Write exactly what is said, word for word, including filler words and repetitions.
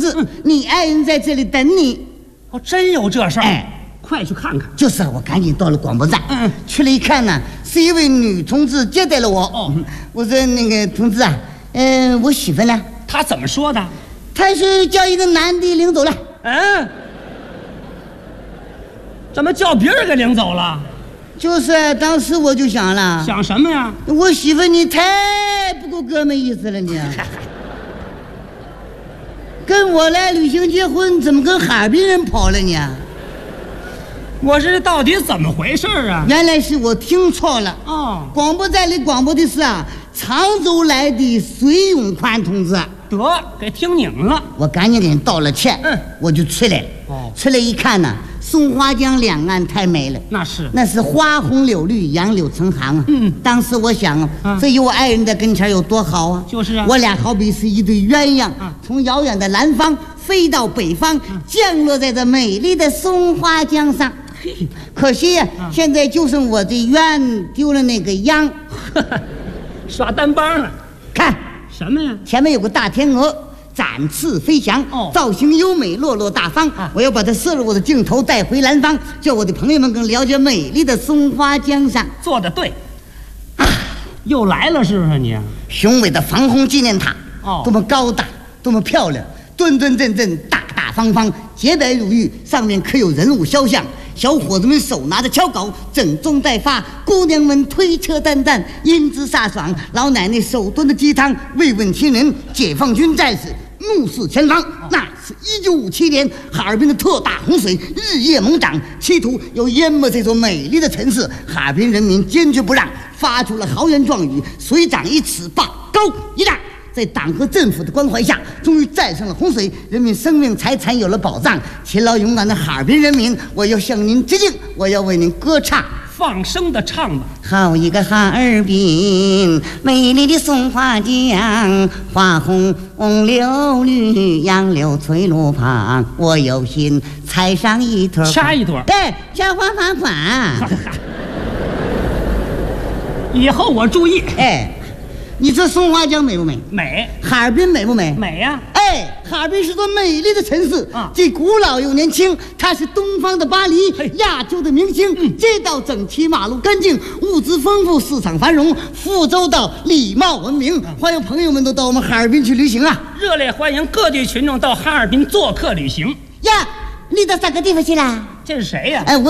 志，嗯、你爱人在这里等你。 哦，真有这事儿？ 哎， 快去看看。 就是啊，我赶紧到了广播站，嗯，去了一看呢，是一位女同志接待了我。哦，我说那个同志啊，嗯、呃，我媳妇呢？ 她怎么说的？ 她是叫一个男的领走了。 嗯，怎么叫别人给领走了？ 就是当时我就想了， 想什么呀？ 我媳妇你太不够哥们意思了你。跟我来旅行结婚，怎么跟哈尔滨人跑了呢？ 我这到底怎么回事啊？ 原来是我听错了。 哦， 广播站里广播的是啊，常州来的隋永宽同志。 得给听拧了， 我赶紧给人道了歉。嗯，我就出来了。哦，出来一看呢，松花江两岸太美了，那是那是花红柳绿，杨柳成行啊。嗯，当时我想啊，啊这有我爱人在跟前有多好啊。就是啊，我俩好比是一对鸳鸯，啊、从遥远的南方飞到北方，啊、降落在这美丽的松花江上。可惜呀、啊，啊、现在就剩我这鸳丢了那个秧， 耍单帮了。 看。 什么呀？ 前面有个大天鹅展翅飞翔，哦，造型优美，落落大方。啊、我要把它摄入我的镜头，带回南方，叫我的朋友们更了解美丽的松花江上。 做得对，啊，又来了是不是你？ 雄伟的防洪纪念塔，哦，多么高大，多么漂亮，端端正正，大大方方，洁白如玉，上面刻有人物肖像。小伙子们手拿着锹镐，整装待发；姑娘们推车担担，英姿飒爽；老奶奶手端的鸡汤，慰问亲人。解放军战士怒视前方，那是一九五七年哈尔滨的特大洪水日夜猛涨，企图要淹没这座美丽的城市。哈尔滨人民坚决不让，发出了豪言壮语：水涨一尺，坝高一丈。在党和政府的关怀下，终于战胜了洪水，人民生命财产有了保障。勤劳勇敢的哈尔滨人民，我要向您致敬，我要为您歌唱。 放声的唱吧。 好一个哈尔滨，美丽的松花江，花红柳绿，杨柳垂路旁。我有心采上一朵， 掐一朵， 对，掐花花花。 以后我注意。 哎。你说松花江美不美？ 美。 哈尔滨美不美？ 美呀、啊！ 哎，哈尔滨是座美丽的城市啊，既古老又年轻。它是东方的巴黎，亚洲的明星。嗯、街道整齐，马路干净，物资丰富，市场繁荣，服务周到，礼貌文明。嗯、欢迎朋友们都到我们哈尔滨去旅行啊！ 热烈欢迎各地群众到哈尔滨做客旅行。 呀，你到啥个地方去了？ 这是谁呀？ 哎，我。